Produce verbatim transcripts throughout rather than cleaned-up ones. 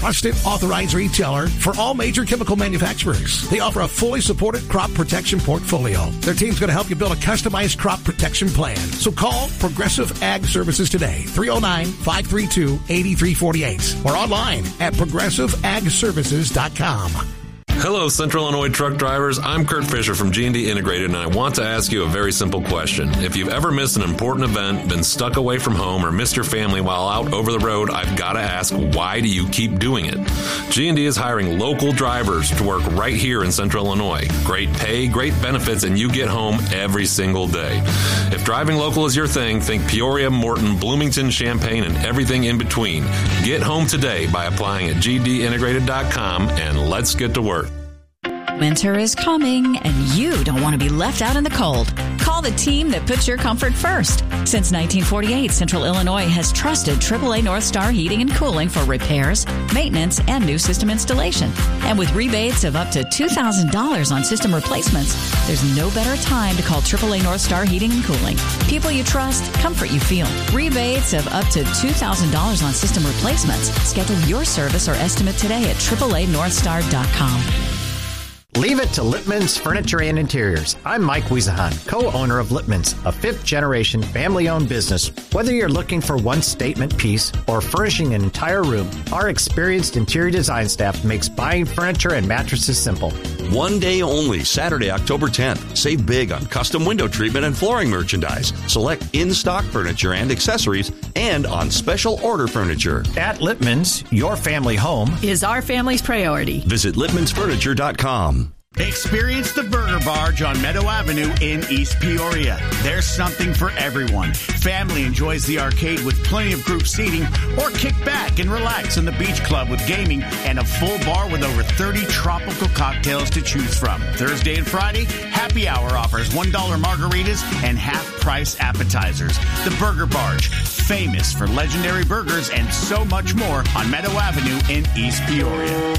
trusted, authorized retailer for all major chemical manufacturers. They offer a fully supported crop protection portfolio. Their team's going to help you build a customized crop protection plan. So call Progressive Ag Services today, three oh nine, five three two, eight three four eight, or online at progressive ag services dot com. Hello, Central Illinois truck drivers. I'm Kurt Fisher from G and D Integrated, and I want to ask you a very simple question. If you've ever missed an important event, been stuck away from home, or missed your family while out over the road, I've got to ask, why do you keep doing it? G and D is hiring local drivers to work right here in Central Illinois. Great pay, great benefits, and you get home every single day. If driving local is your thing, think Peoria, Morton, Bloomington, Champaign, and everything in between. Get home today by applying at G D integrated dot com, and let's get to work. Winter is coming, and you don't want to be left out in the cold. Call the team that puts your comfort first. Since nineteen forty-eight, Central Illinois has trusted triple A North Star Heating and Cooling for repairs, maintenance, and new system installation. And with rebates of up to two thousand dollars on system replacements, there's no better time to call triple A North Star Heating and Cooling. People you trust, comfort you feel. Rebates of up to two thousand dollars on system replacements. Schedule your service or estimate today at triple A north star dot com. Leave it to Lippman's Furniture and Interiors. I'm Mike Wiesahan, co-owner of Lippman's, a fifth-generation family-owned business. Whether you're looking for one statement piece or furnishing an entire room, our experienced interior design staff makes buying furniture and mattresses simple. One day only, Saturday, October tenth. Save big on custom window treatment and flooring merchandise. Select in-stock furniture and accessories, and on special order furniture. At Lippman's, your family home is our family's priority. Visit Lippmans Furniture dot com. Experience the Burger Barge on Meadow Avenue in East Peoria. There's something for everyone. Family enjoys the arcade with plenty of group seating, or kick back and relax in the beach club with gaming and a full bar with over thirty tropical cocktails to choose from. Thursday and Friday, happy hour offers one dollar margaritas and half-price appetizers. The Burger Barge, famous for legendary burgers and so much more on Meadow Avenue in East Peoria.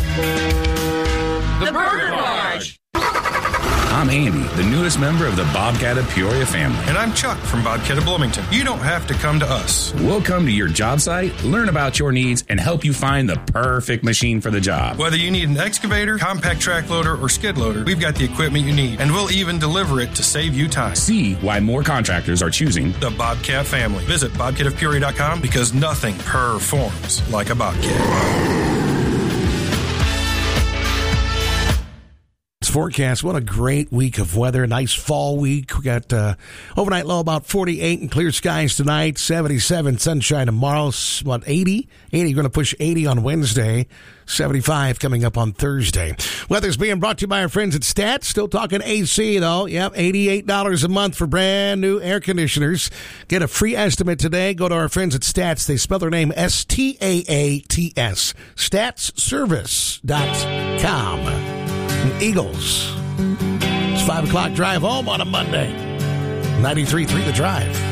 The Burger Barge. I'm Andy, the newest member of the Bobcat of Peoria family. And I'm Chuck from Bobcat of Bloomington. You don't have to come to us. We'll come to your job site, learn about your needs, and help you find the perfect machine for the job. Whether you need an excavator, compact track loader, or skid loader, we've got the equipment you need, and we'll even deliver it to save you time. See why more contractors are choosing the Bobcat family. Visit bobcat of peoria dot com because nothing performs like a Bobcat. Forecast. What a great week of weather. Nice fall week. We got uh, overnight low about forty-eight and clear skies tonight. seventy-seven sunshine tomorrow. What, eighty? eighty. You're going to push eighty on Wednesday. seventy-five coming up on Thursday. Weather's being brought to you by our friends at Stats. Still talking A C, though. Yep, eighty-eight dollars a month for brand new air conditioners. Get a free estimate today. Go to our friends at Stats. They spell their name S T A A T S. stats service dot com. Eagles. It's five o'clock drive home on a Monday. ninety-three point three The Drive.